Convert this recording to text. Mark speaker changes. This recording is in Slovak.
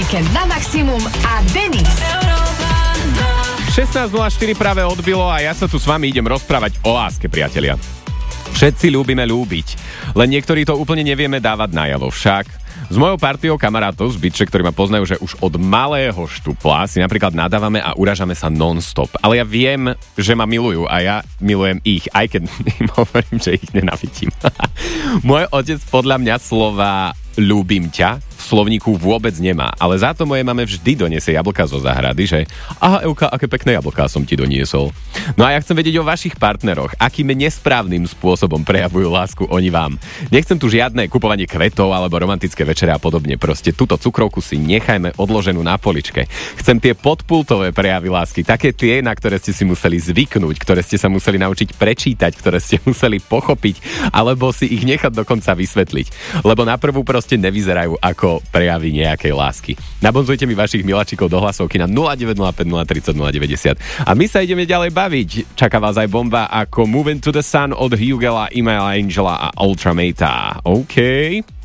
Speaker 1: víkend na maximum a Denis.
Speaker 2: 16.04 práve odbilo a ja sa tu s vami idem rozprávať o láske, priatelia. Všetci ľúbime ľúbiť, len niektorí to úplne nevieme dávať najavo. Však s mojou partiou kamarátov z Byče, ktorí ma poznajú, že už od malého štupla si napríklad nadávame a uražame sa non-stop. Ale ja viem, že ma milujú a ja milujem ich, aj keď im hovorím, že ich nenávidím. Môj otec podľa mňa slova ľúbim ťa v slovníku vôbec nemá, ale za to moje mame vždy doniesie jablka zo záhrady, že aha, Euka, aké pekné jablká som ti doniesol. No a ja chcem vedieť o vašich partneroch, akým nesprávnym spôsobom prejavujú lásku oni vám. Nechcem tu žiadne kupovanie kvetov alebo romantické večere a podobne, proste túto cukrovku si nechajme odloženú na poličke. Chcem tie podpultové prejavy lásky, také tie, na ktoré ste si museli zvyknúť, ktoré ste sa museli naučiť prečítať, ktoré ste museli pochopiť, alebo si ich nechať dokonca vysvetliť. Lebo na prvú proste nevyzerajú ako prejavy nejakej lásky. Nabonzujte mi vašich miláčikov do hlasovky na 0905 030 090 a my sa ideme ďalej baviť. Čaká vás aj bomba ako Moving to the Sun od Hugela, Email Angela a Ultramata. OK.